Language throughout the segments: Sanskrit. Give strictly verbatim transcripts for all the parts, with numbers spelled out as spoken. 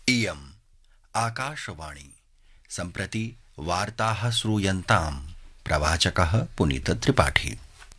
इयम् आकाशवाणी सम्प्रति वार्ताः श्रूयन्ताम् प्रवाचकः पुनीत त्रिपाठी।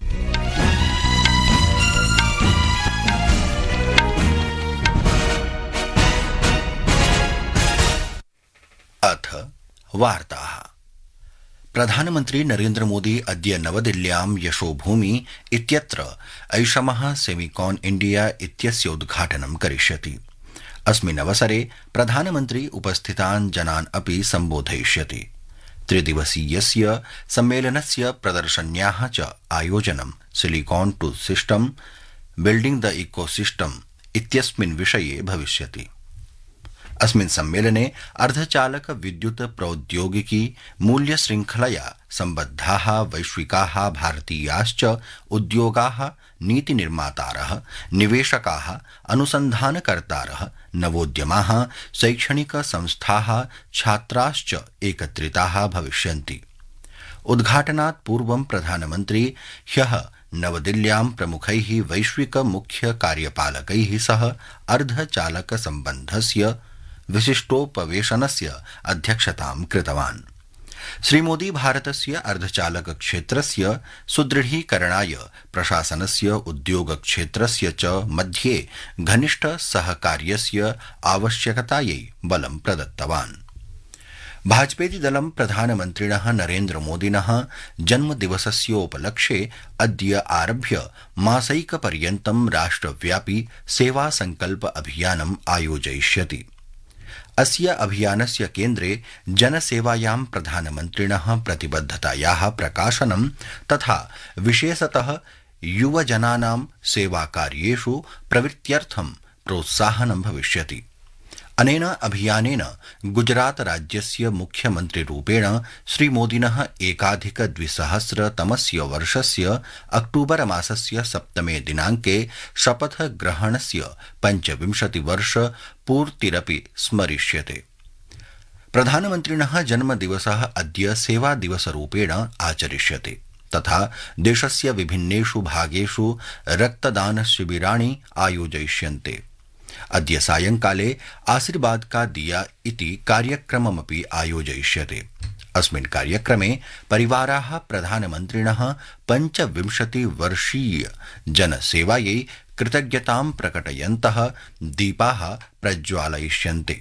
अथ वार्ताः। प्रधानमन्त्री नरेन्द्र मोदी अद्य नवदिल्ल्यां यशोभूमि इत्यत्र ऐषमः सेमिकॉन इंडिया इत्यस्य उद्घाटनं करिष्यति। अस्मिन् अवसरे प्रधानमन्त्री उपस्थितान् जनान् अपि सम्बोधयिष्यति। त्रिदिवसीयस्य सम्मेलनस्य प्रदर्शन्याः च आयोजनं silicon two system building the ecosystem इत्यस्मिन् विषये भविष्यति। अस्मिन् सम्मेलने अर्धचालक विद्युत प्रौद्योगिकी मूल्य श्रृंखलया सम्बद्धाः वैश्विकाः भारतीयाश्च उद्योगाः, नीतिनिर्मातारः, निवेशकाः, अनुसन्धानकर्तारः, नवोद्यमाः, शैक्षणिक संस्थाः, छात्राश्च एकत्रिताः भविष्यन्ति। उद्घाटनात् पूर्वं प्रधानमन्त्री ह्यः नवदिल्ल्यां प्रमुखैः वैश्विक मुख्य कार्यपालकैः सह अर्धचालक सम्बन्धस्य विशिष्टोपवेशनस्य अध्यक्षतां कृतवान्। श्रीमोदी भारतस्य अर्धचालक क्षेत्रस्य सुदृढीकरणाय प्रशासनस्य उद्योग क्षेत्रस्य च मध्ये घनिष्ठ सहकार्यस्य आवश्यकतायै बलं प्रदत्तवान्। भाजपेति दलं प्रधानमन्त्रिणः नरेन्द्र मोदिनः जन्मदिवसस्योपलक्ष्ये अद्य आरभ्य मासैकपर्यन्तं राष्ट्रव्यापी सेवा संकल्प अभियानम् आयोजयिष्यति। अस्य अभियानस्य केन्द्रे जनसेवायां प्रधानमन्त्रिणः प्रतिबद्धतायाः प्रकाशनं तथा विशेषतः युवजनानां सेवाकार्येषु प्रवृत्त्यर्थं प्रोत्साहनं भविष्यति। अनेन अभियानेन गुजरात राज्यस्य मुख्यमन्त्रिरूपेण श्रीमोदिनः एकाधिक द्विसहस्रतमस्य वर्षस्य अक्टूबर मासस्य सप्तमे दिनाङ्के शपथग्रहणस्य पञ्चविंशति वर्ष पूर्तिरपि स्मरिष्यते। प्रधानमन्त्रिणः जन्मदिवसः अद्य सेवादिवसरूपेण आचरिष्यते तथा देशस्य विभिन्नेषु भागेषु रक्तदानशिबिराणि आयोजयिष्यन्ते। अद्य सायंकाले आशीर्वाद का दिया इति कार्यक्रममपि आयोजयिष्यते। अस्मिन् कार्यक्रमे परिवाराः प्रधानमन्त्रिणः पञ्चविंशति वर्षीय जनसेवायै कृतज्ञतां प्रकटयन्तः दीपाः प्रज्वालयिष्यन्ते।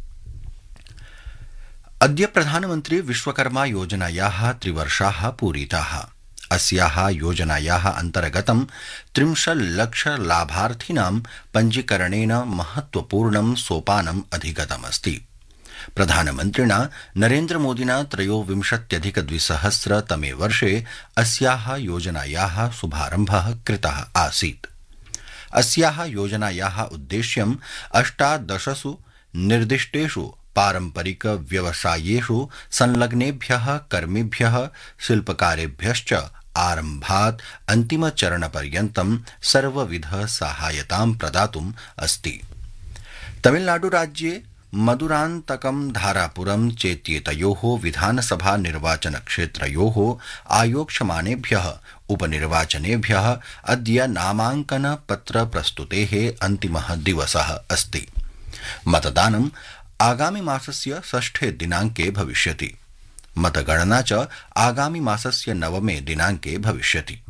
अद्य प्रधानमन्त्री विश्वकर्मा योजनायाः त्रिवर्षाः पूरिताः। अस्याः योजनायाः अन्तर्गतं त्रिंशल्लक्ष लाभार्थिनां पञ्जीकरणेन महत्वपूर्णं सोपानम् अधिगतमस्ति। प्रधानमन्त्रिणा नरेन्द्र मोदिना त्रयोविंशत्यधिक द्विसहस्रतमे वर्षे अस्याः योजनायाः शुभारम्भः कृतः आसीत्। अस्याः योजनायाः उद्देश्यम् अष्टादशसु निर्दिष्टेषु पारम्परिक व्यवसायेषु संलग्नेभ्यः कर्मिभ्यः शिल्पकारेभ्यश्च आरम्भात् अन्तिमचरणपर्यन्तं सर्वविध सहायतां प्रदातुम् अस्ति। तमिलनाडुराज्ये मदुरान्तकं धारापुरं चेत्येतयोः विधानसभा निर्वाचनक्षेत्रयोः आयोक्ष्यमानेभ्यः उपनिर्वाचनेभ्यः अद्य नामाङ्कन पत्र प्रस्तुतेः अन्तिमः दिवसः अस्ति। मतदानम् आगामि मासस्य षष्ठे दिनाङ्के भविष्यति। मतगणना च आगामि मासस्य नवमे दिनाङ्के भविष्यति।